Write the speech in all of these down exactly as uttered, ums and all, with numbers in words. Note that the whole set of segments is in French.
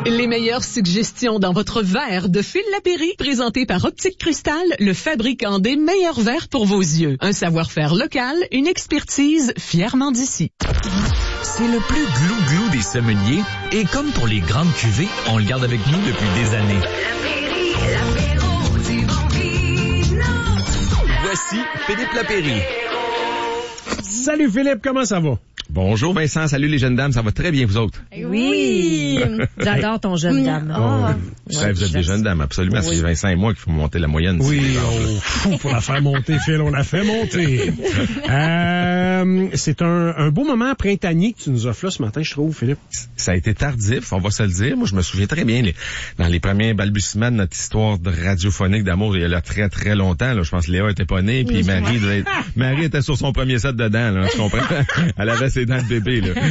Les meilleures suggestions dans votre verre de Phil Lapéry, présenté par Optique Cristal, le fabricant des meilleurs verres pour vos yeux. Un savoir-faire local, une expertise fièrement d'ici. C'est le plus glou-glou des sommeliers et comme pour les grandes cuvées, on le garde avec nous depuis des années. Voici Philippe Lapéry. Salut Philippe, comment ça va? Bonjour Vincent, salut les jeunes dames, ça va très bien vous autres? Oui! J'adore ton jeune dame. Oh, oh. Ouais, vous êtes des jeunes dames, absolument. Oui. C'est Vincent et moi qui faut monter la moyenne. Oui, oh, fou pour la faire monter, Phil, on la fait monter. euh, c'est un, un beau moment printanier que tu nous offres là ce matin, je trouve, Philippe. Ça a été tardif, on va se le dire. Moi, je me souviens très bien, les, dans les premiers balbutiements de notre histoire de radiophonique d'amour, il y a là très très longtemps, là, je pense que Léa était pas née, puis Marie, devait être, Marie était sur son premier set dedans, là, je comprends. Elle avait ses dents de bébé, là.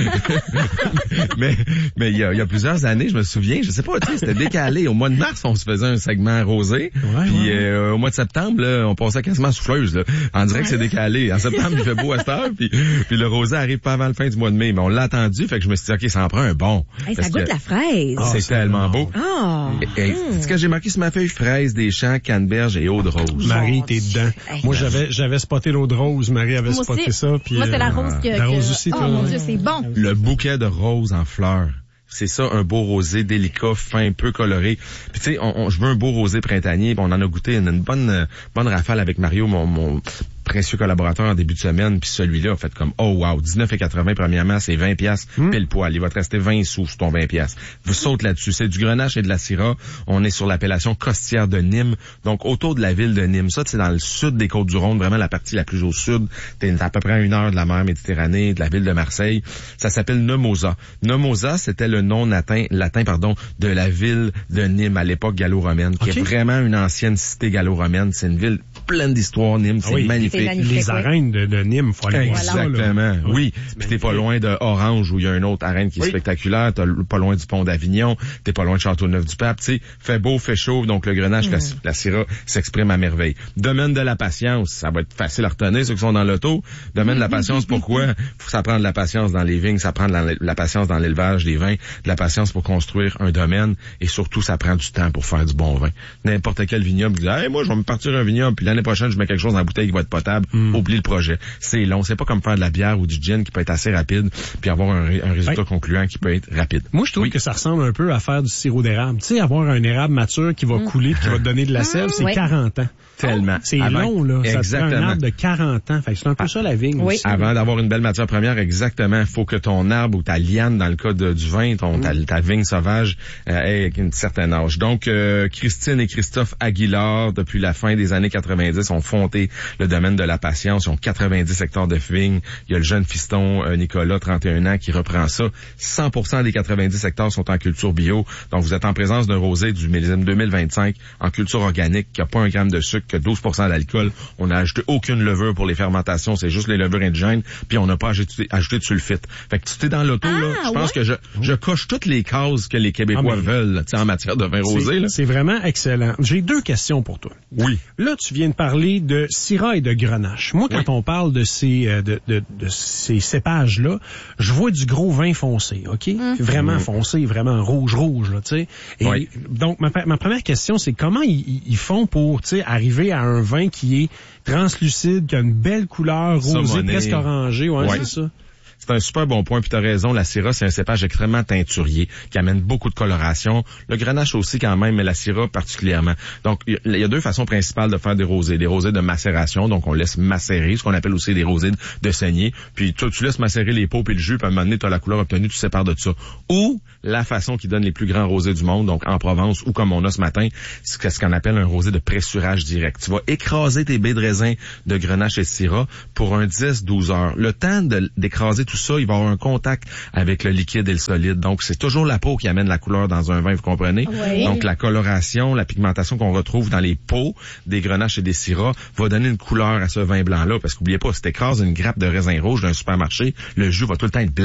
mais mais il y a, il y a plusieurs années, je me souviens, je sais pas, tu sais, c'était décalé. Au mois de mars, on se faisait un segment rosé, ouais, puis ouais. Euh, au mois de septembre, là, on passait quasiment souffleuse, là. On dirait que c'est décalé. En septembre, il fait beau à cette heure, puis, puis le rosé arrive pas avant le fin du mois de mai, mais on l'a attendu, fait que je me suis dit, ok, ça en prend un bon. Hey, ça goûte que, la fraise. Oh, c'est tellement beau. Oh. Et, et, mm. ce que j'ai marqué sur ma feuille, fraise, des champs, canneberge et eau de rose. Marie, t'es dedans. Hey, Moi, j'avais j'avais spoté l'eau de rose, Marie avait Moi spoté aussi. ça. Puis, Moi, c'est la rose que... La rose que... aussi, oh toi. mon Dieu, c'est bon. Le bouquet de roses en fleurs. C'est ça, un beau rosé délicat, fin, peu coloré. Puis tu sais, on, on, je veux un beau rosé printanier. On en a goûté une, une bonne bonne rafale avec Mario, mon, mon précieux collaborateur en début de semaine. Puis celui-là a fait comme, oh wow, dix-neuf quatre-vingts premièrement, c'est vingt piastres mmh. pile poil. Il va te rester vingt sous sur ton vingt piastres. Vous sautez là-dessus. C'est du grenache et de la syrah. On est sur l'appellation costière de Nîmes, donc autour de la ville de Nîmes. Ça, c'est dans le sud des Côtes-du-Rhône, vraiment la partie la plus au sud. T'es à peu près à une heure de la mer Méditerranée, de la ville de Marseille. Ça s'appelle Nemosa. Nemosa, c'était le nom latin, latin pardon, de la ville de Nîmes à l'époque gallo-romaine, okay. qui est vraiment une ancienne cité gallo-romaine. C'est une ville pleine d'histoire, Nîmes. C'est ah oui, magnifique. magnifique. Les arènes de, de Nîmes, faut aller voir ça. Exactement, oui. Puis t'es pas loin de Orange, où il y a une autre arène qui est oui. spectaculaire. T'es pas loin du pont d'Avignon. T'es pas loin de Châteauneuf-du-Pape. Tu sais, fait beau, fait chaud, donc le grenache, mmh. la, la syrah s'exprime à merveille. Domaine de la patience, ça va être facile à retenir, ceux qui sont dans l'auto. Domaine de la patience, pourquoi? Ça prend de la patience dans les vignes, ça prend de la, la patience dans l'élevage des vins, de la patience pour construire un domaine, et surtout, ça prend du temps pour faire du bon vin. N'importe quel vignoble dit, hey, moi, je vais me partir un vignoble, puis l'année prochaine, je mets quelque chose dans la bouteille qui va être potable. Mm. Oublie le projet. C'est long. C'est pas comme faire de la bière ou du gin qui peut être assez rapide, puis avoir un, un résultat ouais. concluant qui peut être rapide. Moi, je trouve oui. que ça ressemble un peu à faire du sirop d'érable. Tu sais, avoir un érable mature qui va mm. couler, qui va te donner de la sève, c'est oui. quarante ans. Tellement. C'est Avant, long, là. Exactement. Ça te prend un arbre de quarante ans. Fait que c'est un peu ça, la vigne oui. aussi. Avant d'avoir une belle matière première, exactement, il faut que ton arbre ou ta liane, dans le cas de, du vin, ton, mm. ta, ta vigne sauvage, euh, ait une certaine âge. Donc, euh, Christine et Christophe Aguilar, depuis la fin des années quatre-vingt-dix, ont fondé le domaine de la patience. Ils ont quatre-vingt-dix hectares de vignes. Il y a le jeune fiston euh, Nicolas, trente et un ans, qui reprend ça. cent pour cent des quatre-vingt-dix hectares sont en culture bio. Donc, vous êtes en présence d'un rosé du millésime deux mille vingt-cinq en culture organique, qui n'a pas un gramme de sucre, que douze pour cent d'alcool. On n'a ajouté aucune levure pour les fermentations, c'est juste les levures indigènes, puis on n'a pas ajouté, ajouté de sulfite. Fait que tu t'es dans l'auto, ah, là, je pense ouais? que je, je coche toutes les cases que les Québécois ah, veulent, tu sais, en matière de vin rosé, là. C'est vraiment excellent. J'ai deux questions pour toi. Oui. Là, tu viens de parler de syrah et de grenache. Moi, quand oui. on parle de ces, de, de, de ces cépages-là, je vois du gros vin foncé, OK? Mmh. Vraiment mmh. foncé, vraiment rouge-rouge, là, tu sais. Et oui. donc, ma, ma première question, c'est comment ils, ils font pour, tu sais, arriver à un vin qui est translucide, qui a une belle couleur rosée, presque orangée, ouais, ouais. c'est ça. C'est un super bon point, puis t'as raison, la syrah, c'est un cépage extrêmement teinturier, qui amène beaucoup de coloration. Le grenache aussi quand même, mais la syrah particulièrement. Donc, il y a deux façons principales de faire des rosés. Des rosés de macération, donc on laisse macérer, ce qu'on appelle aussi des rosés de saignée. Puis tu, tu laisses macérer les peaux puis le jus, puis à un moment donné, t'as la couleur obtenue, tu sépares de ça. Ou la façon qui donne les plus grands rosés du monde, donc en Provence, ou comme on a ce matin, c'est ce qu'on appelle un rosé de pressurage direct. Tu vas écraser tes baies de raisin de grenache et de syrah pour un dix à douze heures. Le temps de, d'écraser tout ça, il va avoir un contact avec le liquide et le solide. Donc, c'est toujours la peau qui amène la couleur dans un vin, vous comprenez? Oui. Donc, la coloration, la pigmentation qu'on retrouve dans les peaux des grenaches et des syrahs va donner une couleur à ce vin blanc-là. Parce qu'oubliez pas, si t'écrases une grappe de raisin rouge d'un supermarché, le jus va tout le temps être blanc.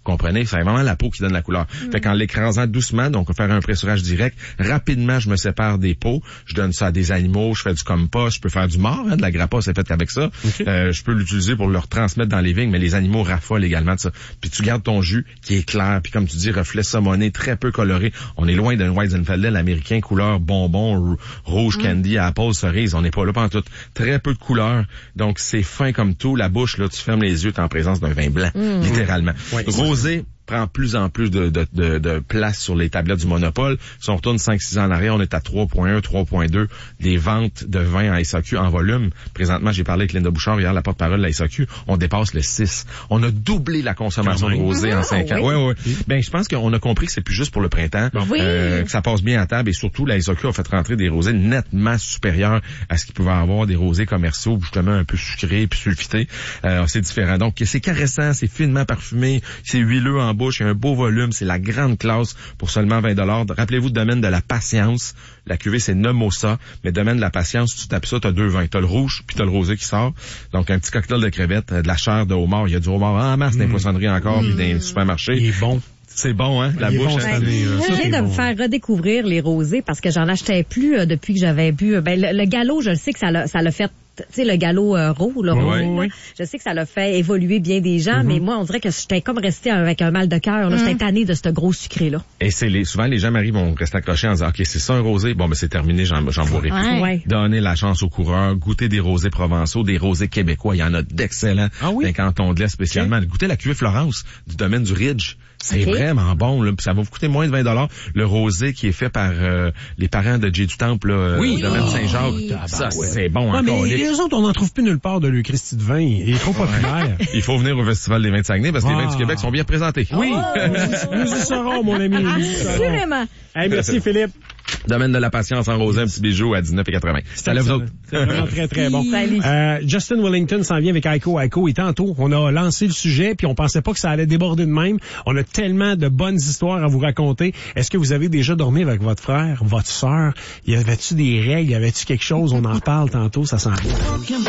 comprenez? C'est vraiment la peau qui donne la couleur. Mm. Fait qu'en l'écrasant doucement, donc on va faire un pressurage direct, rapidement, je me sépare des peaux, je donne ça à des animaux, je fais du compost, je peux faire du mort, hein, de la grappa, c'est fait avec ça. Okay. Euh, je peux l'utiliser pour le retransmettre dans les vignes, mais les animaux raffolent également de ça. Puis tu gardes ton jus qui est clair, puis comme tu dis, reflet saumoné, très peu coloré. On est loin d'un Weizenfeldel américain, couleur bonbon, rouge, candy, apple, cerise. On n'est pas là pantoute. Très peu de couleurs, donc c'est fin comme tout. La bouche, là, tu fermes les yeux, t'es en présence d'un vin blanc, mmh. littéralement. Ouais, rosé prend plus en plus de, de, de, de place sur les tablettes du Monopole. Si on retourne cinq six ans en arrière, on est à trois virgule un, trois virgule deux des ventes de vin en S A Q en volume. Présentement, j'ai parlé avec Linda Bouchard hier, la porte-parole de la S A Q. On dépasse le six. On a doublé la consommation de rosé ah, en cinq ans. Oui, oui. oui. Ben, je pense qu'on a compris que c'est plus juste pour le printemps, oui. euh, que ça passe bien à table et surtout, la S A Q a fait rentrer des rosés nettement supérieurs à ce qu'il pouvait avoir des rosés commerciaux, justement un peu sucrés puis sulfités. Euh, c'est différent. Donc, c'est caressant, c'est finement parfumé, c'est huileux en bouche, il y a un beau volume, c'est la grande classe pour seulement vingt dollars. Rappelez-vous, domaine de la patience. La cuvée, c'est Nemosa, mais domaine de la patience, tu tapes ça, t'as deux vins. T'as le rouge, puis t'as le rosé qui sort. Donc, un petit cocktail de crevettes, de la chair de homard. Il y a du homard en masse mmh. dans les poissonneries encore, mmh. puis dans les supermarchés. Il est bon. C'est bon, hein? La bouche. Bon, ouais. Je viens de me faire redécouvrir les rosés parce que j'en achetais plus euh, depuis que j'avais bu. Ben, le, le galop, je le sais que ça l'a, ça l'a fait, tu sais, le galop euh, roux, le rosé, oui, oui. Je sais que ça l'a fait évoluer bien des gens, mm-hmm. mais moi, on dirait que j'étais comme resté avec un mal de cœur, là. Mm. J'étais tannée de ce gros sucré-là. Et c'est les, souvent, les gens m'arrivent, vont rester accrochés en disant, OK, c'est ça un rosé? Bon, ben, c'est terminé, j'en, j'en boirai plus. Ouais. Donner la chance aux coureurs, goûter des rosés provençaux, des rosés québécois. Il y en a d'excellents. Ah oui? Dans les cantons de l'Est spécialement. Okay. Goûter la cuvée Florence du domaine du Ridge. C'est okay. vraiment bon, là. Ça va vous coûter moins de vingt dollars. Le rosé qui est fait par euh, les parents de Jay du Temple, là, oui, domaine oui. Saint-Jacques. Oui. Ça, ouais. c'est bon ouais, encore. Mais les autres, on n'en trouve plus nulle part de l'Eucharistie de vin. Il est trop populaire. Il faut venir au Festival des vins de Saguenay parce que ah. les vins du Québec sont bien présentés. Oui, oh. nous y serons, mon ami. Absolument. Hey, merci, Philippe. Domaine de la patience en rosé, un petit bijou à dix-neuf quatre-vingts. C'est à vous autres. C'est vraiment très, très bon. Euh, Justin Wellington s'en vient avec Aiko Aiko et tantôt, on a lancé le sujet puis on pensait pas que ça allait déborder de même. On a tellement de bonnes histoires à vous raconter. Est-ce que vous avez déjà dormi avec votre frère, votre sœur? Y avait-tu des règles? Y avait-tu quelque chose? On en parle tantôt, ça s'en vient.